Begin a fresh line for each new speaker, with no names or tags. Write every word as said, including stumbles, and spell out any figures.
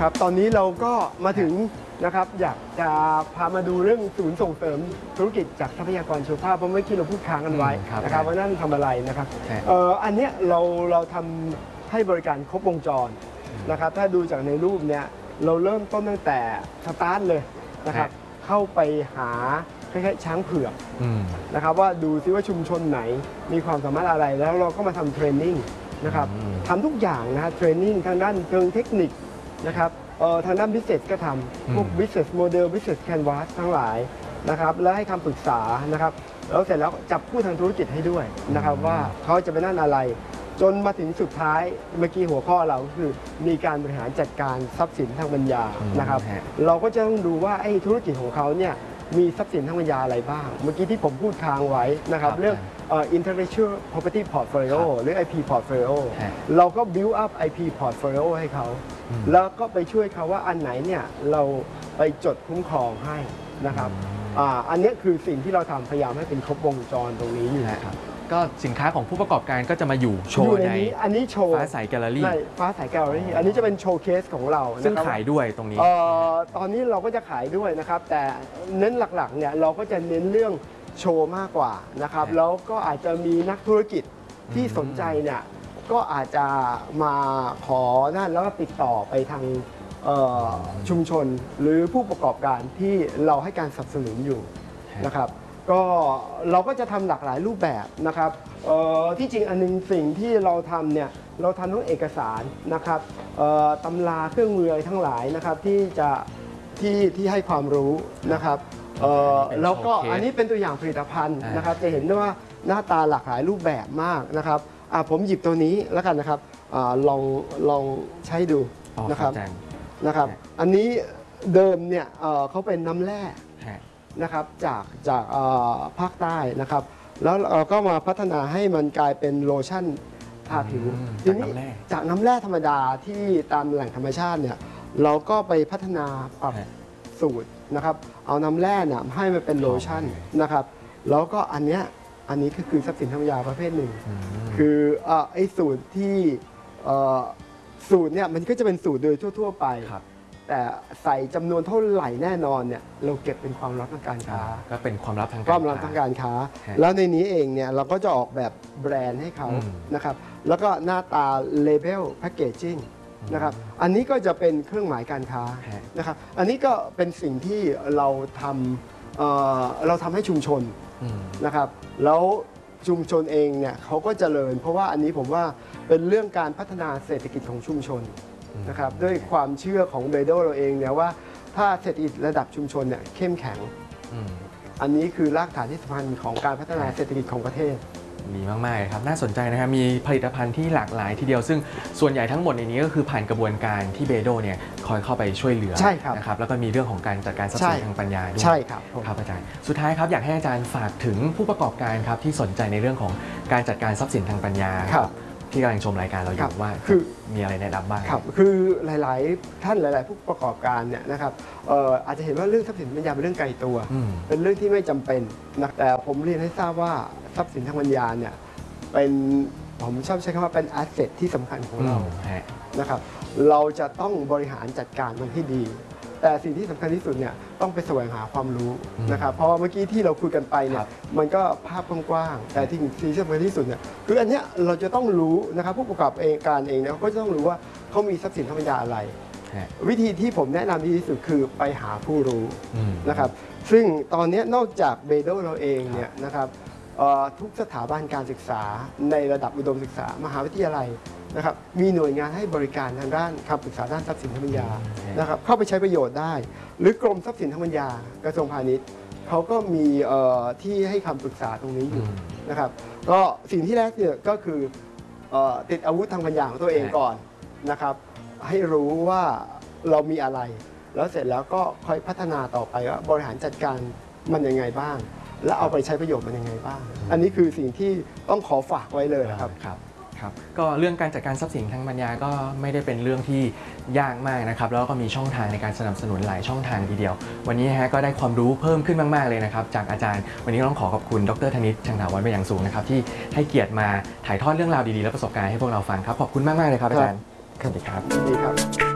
ครับตอนนี้เราก็มาถึงนะครับอยากจะพามาดูเรื่องศูนย์ส่งเสริมธุรกิจจากทรัพยากรชีวภาพเพราะเมื่อกี้เราพูดค้างกันไว้นะครับว่านั่นทำอะไรนะครับเอ่ออันเนี้ยเราเราทำให้บริการครบวงจรนะครับถ้าดูจากในรูปเนี้ยเราเริ่มต้นตั้งแต่สตาร์ทเลยนะครับเข้าไปหาคล้ายๆช้างเผือกนะครับว่าดูซิว่าชุมชนไหนมีความสามารถอะไรแล้วเราก็มาทำเทรนนิ่งนะครับทำทุกอย่างนะฮะเทรนนิ่งทางด้านเชิงเทคนิคนะครับทางด้าน business ก็ทำพวก business model business canvas ทั้งหลายนะครับและให้คำปรึกษานะครับแล้วเสร็จแล้วจับคู่ทางธุรกิจให้ด้วยนะครับว่าเขาจะเป็นด้านอะไรจนมาถึงสุดท้ายเมื่อกี้หัวข้อเราก็คือมีการบริหารจัดการทรัพย์สินทางปัญญานะครับเราก็จะต้องดูว่าไอ้ธุรกิจของเขาเนี่ยมีทรัพย์สินทางปัญญาอะไรบ้างเมื่อกี้ที่ผมพูดค้างไว้นะครับเรื่อง intellectual property portfolio หรือ ไอ พี portfolio เราก็ build up ไอ พี portfolio ให้เขาแล้วก็ไปช่วยเขาว่าอันไหนเนี่ยเราไปจดคุ้มครองให้นะครับอันนี้คือสิ่งที่เราทำพยายามให้เป็นครบวงจรตรงนี้อยู่ครับ
ก็สินค้าของผู้ประกอบการก็จะมาอยู่โชว์ใน
อันนี้โชว์
ฟ้าใสแกลเลอรี่
ฟ้าใสแกลเลอรี่อันนี้จะเป็นโชว์เคสของเรา
ซึ่งขายด้วยตรงนี้
ตอนนี้เราก็จะขายด้วยนะครับแต่เน้นหลักๆเนี่ยเราก็จะเน้นเรื่องโชว์มากกว่านะครับแล้วก็อาจจะมีนักธุรกิจที่สนใจเนี่ยก็อาจจะมาขอนั่นแล้วก็ติดต่อไปทางชุมชนหรือผู้ประกอบการที่เราให้การสนับสนุนอยู่นะครับก็เราก็จะทำหลากหลายรูปแบบนะครับที่จริงอันนึงสิ่งที่เราทำเนี่ยเราทำทั้งเอกสารนะครับตำราเครื่องมืออะไรทั้งหลายนะครับที่จะที่ที่ให้ความรู้นะครับแล้วก็อันนี้เป็นตัวอย่างผลิตภัณฑ์นะครับจะเห็นได้ว่าหน้าตาหลากหลายรูปแบบมากนะครับผมหยิบตัวนี้แล้วกันนะครับลองลองใช้ดูนะครับนะครับอันนี้เดิมเนี่ยเขาเป็นน้ำแร่นะครับจากจากภาคใต้นะครับแล้วเราก็มาพัฒนาให้มันกลายเป็นโลชั่นทาผิว
จากน้ำแร่
จากน้ำแร่ธรรมดาที่ตามแหล่งธรรมชาติเนี่ยเราก็ไปพัฒนาปรับสูตรนะครับเอาน้ำแร่เนี่ยให้มันเป็นโลชั่นนะครับแล้วก็อันเนี้ยอันนี้ก็คือทรัพย์สินทางปัญญาประเภทหนึ่งคือไอ้สูตรที่สูตรเนี่ยมันก็จะเป็นสูตรโดยทั่วๆไปแต่ใส่จำนวนเท่าไหร่แน่นอนเนี่ยเราเก็บเป็นความลับทางการค้า
ก็เป็นความลับทางการ
ค้าความลับทางการค้าแล้วในนี้เองเนี่ยเราก็จะออกแบบแบรนด์ให้เขานะครับแล้วก็หน้าตาเลเบลแพคเกจจิ้งนะครับอันนี้ก็จะเป็นเครื่องหมายการค้านะครับอันนี้ก็เป็นสิ่งที่เราทำเราทำให้ชุมชนนะครับแล้วชุมชนเองเนี่ยเขาก็เจริญเพราะว่าอันนี้ผมว่าเป็นเรื่องการพัฒนาเศรษฐกิจของชุมชนนะครับด้วยความเชื่อของเบโดเราเองเนี่ยว่าถ้าเศรษฐกิจระดับชุมชนเนี่ยเข้มแข็งอันนี้คือรากฐานที่สำคัญของการพัฒนาเศรษฐกิจของประเทศ
ดีมากๆครับน่าสนใจนะครับมีผลิตภัณฑ์ที่หลากหลายทีเดียวซึ่งส่วนใหญ่ทั้งหมดในนี้ก็คือผ่านกระบวนการที่เบโดเนี่ยคอยเข้าไปช่วยเหลือนะครับแล้วก็มีเรื่องของการจัดการทรัพย์สินทางปัญญาด้วย
ใช่ครับ
ครับอาจารย์สุดท้ายครับอยากให้อาจารย์ฝากถึงผู้ประกอบการครับที่สนใจในเรื่องของการจัดการทรัพย์สินทางปัญญาที่กำลังชมรายการเราอยู่ว่าคือมีอะไรแนะนำบ้าง
ครับคือหลายๆท่านหลายๆผู้ประกอบการเนี่ยนะครับอาจจะเห็นว่าเรื่องทรัพย์สินทางปัญญาเป็นเรื่องไกลตัวเป็นเรื่องที่ไม่จำเป็นนะแต่ผมเรียนให้ทราบว่าทรัพย์สินทางปัญญาเนี่ยเป็นผมชอบใช้คำว่าเป็นแอสเซทที่สำคัญของเรานะครับเราจะต้องบริหารจัดการมันให้ดีแต่สิ่งที่สำคัญที่สุดเนี่ยต้องไปแสวงหาความรู้นะครับเพราะเมื่อกี้ที่เราคุยกันไปเนี่ยมันก็ภาพกว้างๆแต่ที่สิ่งที่สำคัญที่สุดเนี่ยคืออันเนี้ยเราจะต้องรู้นะครับผู้ประกอบการเองเนี่ยเขาก็จะต้องรู้ว่าเขามีทรัพย์สินทางปัญญาอะไรวิธีที่ผมแนะนำดีที่สุดคือไปหาผู้รู้นะครับซึ่งตอนนี้นอกจากเบโดเราเองเนี่ยนะครับทุกสถาบันการศึกษาในระดับอุดมศึกษามหาวิทยาลัยนะครับมีหน่วยงานให้บริการทางด้านคำปรึกษาด้านทรัพย์สินทางปัญญานะครับเข้าไปใช้ประโยชน์ได้หรือกรมทรัพย์สินทางปัญญากระทรวงพาณิชย์เขาก็มีที่ให้คำปรึกษาตรงนี้อยู่นะครับก็สิ่งที่แรกเนี่ยก็คือติดอาวุธทางปัญญาของตัวเองก่อนนะครับให้รู้ว่าเรามีอะไรแล้วเสร็จแล้วก็ค่อยพัฒนาต่อไปว่าบริหารจัดการมันยังไงบ้างและเอาไปใช้ประโยชน์มันยังไงบ้างอันนี้คือสิ่งที่ต้องขอฝากไว้เลยนะครับ
ครับก็เรื่องการจัดการทรัพย์สินทางปัญญาก็ไม่ได้เป็นเรื่องที่ยากมากนะครับแล้วก็มีช่องทางในการสนับสนุนหลายช่องทางทีเดียววันนี้ฮะก็ได้ความรู้เพิ่มขึ้นมากๆเลยนะครับจากอาจารย์วันนี้ต้องขอขอบคุณดร.ธนิต ชังถาวรเป็นอย่างสูงนะครับที่ให้เกียรติมาถ่ายทอดเรื่องราวดีๆและประสบการณ์ให้พวกเราฟังครับขอบคุณมากๆเลยครับอาจารย์สวัสดีครับ
สวัสดีครับ